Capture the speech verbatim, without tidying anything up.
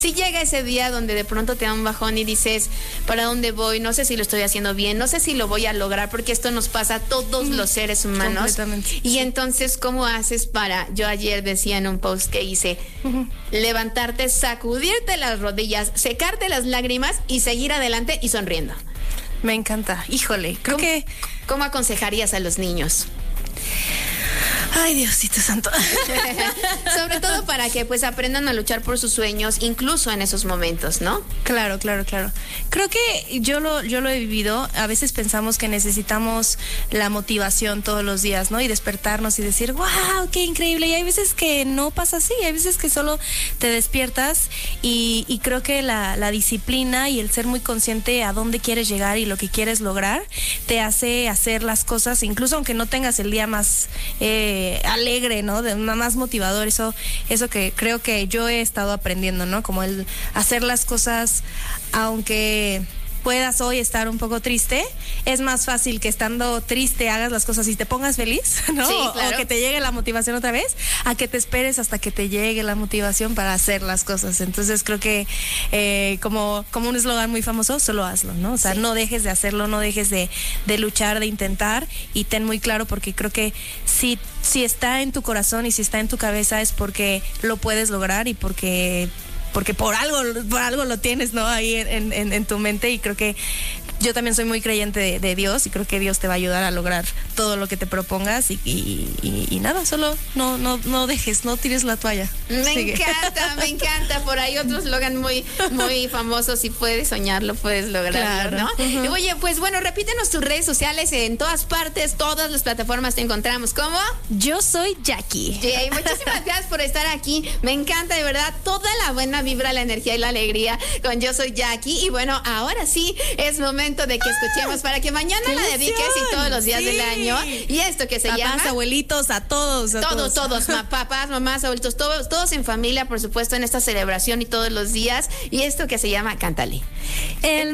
Si llega ese día donde de pronto te da un bajón y dices, ¿para dónde voy? No sé si lo estoy haciendo bien, no sé si lo voy a lograr, porque esto nos pasa a todos los seres humanos. Completamente. Y entonces, ¿cómo haces para, yo ayer decía en un post que hice, uh-huh. levantarte, sacudirte las rodillas, secarte las lágrimas y seguir adelante y sonriendo? Me encanta. Híjole, creo ¿Cómo, que... ¿Cómo aconsejarías a los niños? Ay, Diosito santo. Sobre todo para que pues aprendan a luchar por sus sueños, incluso en esos momentos, ¿no? Claro, claro, claro. Creo que yo lo, yo lo he vivido. A veces pensamos que necesitamos la motivación todos los días, ¿no? Y despertarnos y decir, wow, qué increíble. Y hay veces que no pasa así, hay veces que solo te despiertas y, y creo que la, la disciplina y el ser muy consciente a dónde quieres llegar y lo que quieres lograr te hace hacer las cosas, incluso aunque no tengas el día más eh, alegre, ¿no? De más motivador, eso, eso que creo que yo he estado aprendiendo, ¿no? Como el hacer las cosas, aunque puedas hoy estar un poco triste, es más fácil que estando triste hagas las cosas y te pongas feliz, ¿no? Sí, claro. O que te llegue la motivación otra vez, a que te esperes hasta que te llegue la motivación para hacer las cosas. Entonces creo que eh, como, como un eslogan muy famoso, solo hazlo, ¿no? O sea, sí. no dejes de hacerlo, no dejes de, de luchar, de intentar, y ten muy claro, porque creo que si, si está en tu corazón y si está en tu cabeza es porque lo puedes lograr y porque... porque por algo, por algo lo tienes, ¿no? Ahí en, en, en tu mente, y creo que yo también soy muy creyente de, de Dios, y creo que Dios te va a ayudar a lograr todo lo que te propongas, y, y, y, y nada, solo no, no, no dejes, no tires la toalla. Me Sigue. encanta, me encanta. Por ahí otro eslogan muy, muy famoso: si puedes soñarlo, puedes lograrlo, claro. ¿no? Uh-huh. Oye, pues bueno, repítenos tus redes sociales. En todas partes, todas las plataformas te encontramos. ¿Cómo? Yo soy Jackie. Jay, muchísimas gracias por estar aquí. Me encanta, de verdad, toda la buena vibra, la energía y la alegría con Yo Soy Jackie. Y bueno, ahora sí es momento de que escuchemos, para que mañana la dediques y todos los días sí. del año. Y esto que se papás, llama... abuelitos, a todos. A todos, todos, todos ma, papás, mamás, abuelitos, todos, todos en familia, por supuesto, en esta celebración y todos los días. Y esto que se llama Cántale. El